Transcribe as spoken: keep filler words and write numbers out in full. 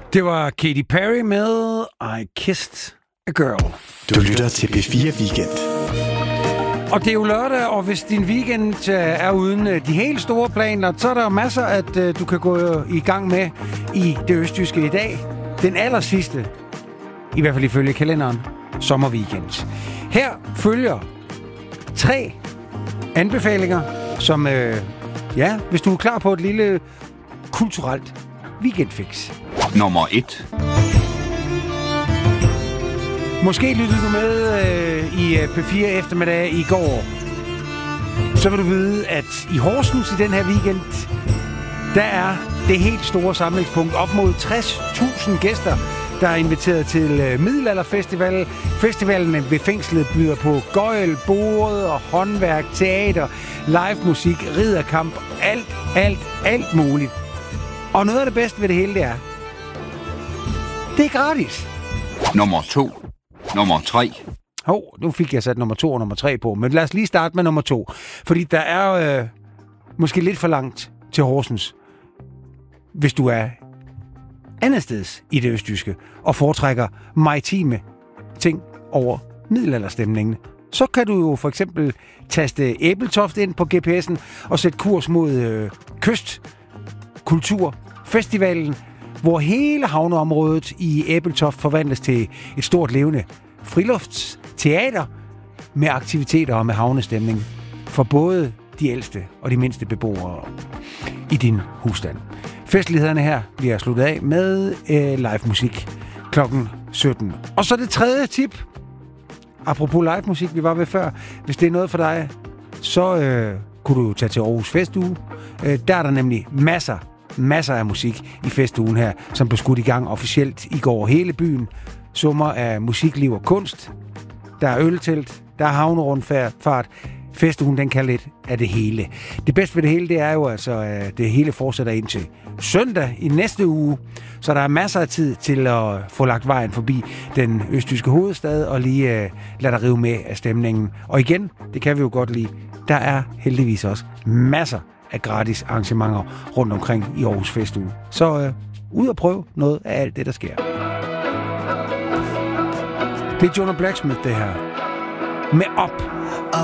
Det var Katy Perry med I Kissed a Girl. Du lytter til P fire Weekend. Og det er jo lørdag, og hvis din weekend er uden de helt store planer, så er der masser, at du kan gå i gang med i det østjyske i dag. Den aller sidste, i hvert fald ifølge kalenderen, sommerweekend. Her følger tre anbefalinger, som, øh, ja, hvis du er klar på et lille kulturelt weekendfix. Nummer et. Måske lyttede du med øh, i P fire eftermiddag i går. Så vil du vide, at i Horsens i den her weekend, der er det helt store samlingspunkt. Op mod tres tusind gæster, der er inviteret til øh, Middelalderfestival. Festivalen ved fængslet byder på gøjl, både og håndværk, teater, live musik, ridderkamp, alt, alt, alt muligt. Og noget af det bedste ved det hele, det er, det er gratis. Nummer to. Nummer tre. Hov, nu fik jeg sat nummer to og nummer tre på, men lad os lige starte med nummer to. Fordi der er øh, måske lidt for langt til Horsens, hvis du er andet steds i det østjyske, og foretrækker maritime ting over middelalderstemningen. Så kan du jo for eksempel taste Æbeltoft ind på G P S'en og sætte kurs mod øh, Kystkulturfestivalen, hvor hele havneområdet i Æbeltoft forvandles til et stort levende friluftsteater med aktiviteter og med havnestemning for både de ældste og de mindste beboere i din husstand. Festlighederne her bliver sluttet af med øh, live musik klokken sytten. Og så det tredje tip, apropos live musik, vi var ved før. Hvis det er noget for dig, så øh, kunne du tage til Aarhus Festuge. Øh, der er der nemlig masser Masser af musik i festugen her, som blev skudt i gang officielt i går. Hele byen summer af musikliv og kunst. Der er øltelt, der er havnerundfart. Festugen, den kan lidt af det hele. Det bedste ved det hele, det er jo altså, at det hele fortsætter indtil søndag i næste uge. Så der er masser af tid til at få lagt vejen forbi den østjyske hovedstad og lige uh, lade dig rive med af stemningen. Og igen, det kan vi jo godt lide, der er heldigvis også masser af gratis arrangementer rundt omkring i Aarhus Festuge. Så øh, ud og prøv noget af alt det, der sker. Det er Jonah Blacksmith, det her. Med op.